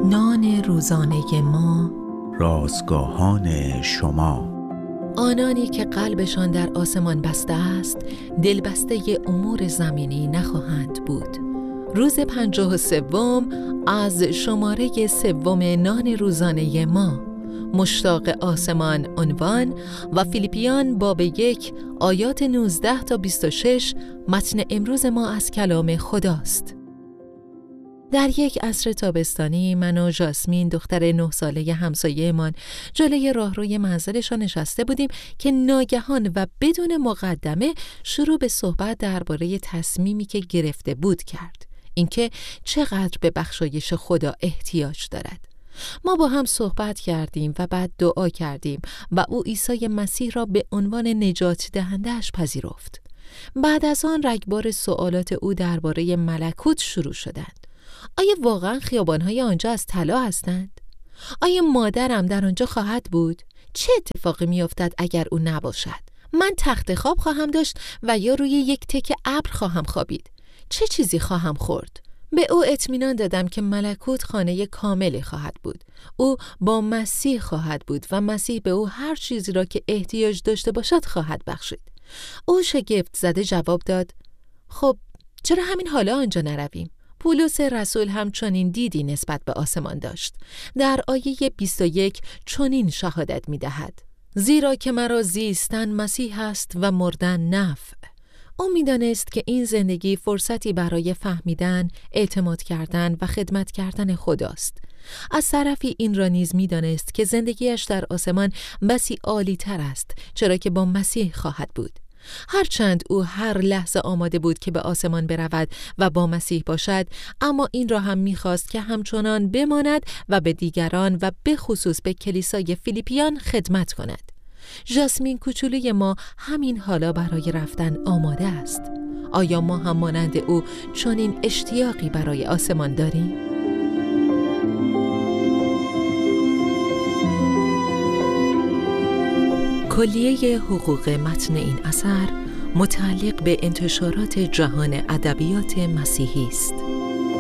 نان روزانه ما، رازگاهان شما. آنانی که قلبشان در آسمان بسته است، دلبسته امور زمینی نخواهند بود. روز 53 از شماره 3 نان روزانه ما، مشتاق آسمان عنوان و فیلیپیان باب 1 آیات 19 تا 26 متن امروز ما از کلام خداست. در یک عصر تابستانی من و ژاسمین دختر 9 ساله همسایه‌مان جلوی راهروی منزلشان نشسته بودیم که ناگهان و بدون مقدمه شروع به صحبت درباره تصمیمی که گرفته بود کرد، اینکه چقدر به بخشایش خدا احتیاج دارد. ما با هم صحبت کردیم و بعد دعا کردیم و او عیسی مسیح را به عنوان نجات دهنده‌اش پذیرفت. بعد از آن رگبار سوالات او درباره ملکوت شروع شدند. آیا واقعا خیابان‌های آنجا از طلا هستند؟ آیا مادرم در آنجا خواهد بود؟ چه اتفاقی می‌افتد اگر او نباشد؟ من تخت خواب خواهم داشت و یا روی یک تکه ابر خواهم خوابید. چه چیزی خواهم خورد؟ به او اطمینان دادم که ملکوت خانه کاملی خواهد بود. او با مسیح خواهد بود و مسیح به او هر چیزی را که احتیاج داشته باشد خواهد بخشید. او شگفت زده جواب داد: خب چرا همین حالا آنجا نرویم؟ پولس رسول هم چنین دیدی نسبت به آسمان داشت. در آیه 21 چنین شهادت می دهد: زیرا که مرا زیستن مسیح است و مردن نفع. او می دانست که این زندگی فرصتی برای فهمیدن، اعتماد کردن و خدمت کردن خداست. از طرفی این را نیز می دانست که زندگیش در آسمان بسی عالی تر است، چرا که با مسیح خواهد بود. هرچند او هر لحظه آماده بود که به آسمان برود و با مسیح باشد، اما این را هم می‌خواست که همچنان بماند و به دیگران و به خصوص به کلیسای فیلیپیان خدمت کند. ژاسمین کوچولوی ما همین حالا برای رفتن آماده است. آیا ما هم مانند او چنین اشتیاقی برای آسمان داریم؟ کلیه حقوق متن این اثر متعلق به انتشارات جهان ادبیات مسیحی است.